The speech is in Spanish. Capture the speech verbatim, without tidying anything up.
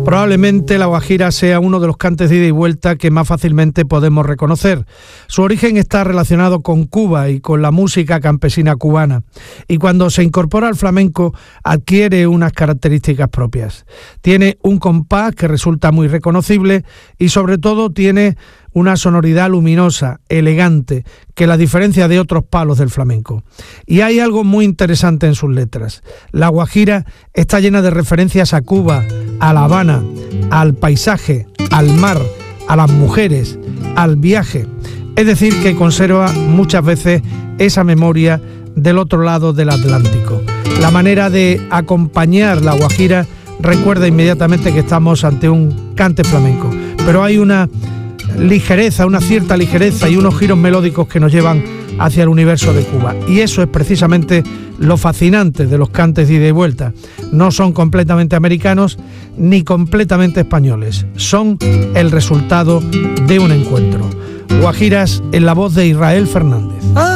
Probablemente la guajira sea uno de los cantes de ida y vuelta que más fácilmente podemos reconocer. Su origen está relacionado con Cuba y con la música campesina cubana, y cuando se incorpora al flamenco adquiere unas características propias. Tiene un compás que resulta muy reconocible y sobre todo tiene una sonoridad luminosa, elegante, que la diferencia de otros palos del flamenco. Y hay algo muy interesante en sus letras. La guajira está llena de referencias a Cuba, a La Habana, al paisaje, al mar, a las mujeres, al viaje. Es decir, que conserva muchas veces esa memoria del otro lado del Atlántico. La manera de acompañar la guajira recuerda inmediatamente que estamos ante un cante flamenco, pero hay una ligereza, una cierta ligereza y unos giros melódicos que nos llevan hacia el universo de Cuba. Y eso es precisamente lo fascinante de los cantes de ida y vuelta. No son completamente americanos ni completamente españoles, son el resultado de un encuentro. Guajiras en la voz de Israel Fernández.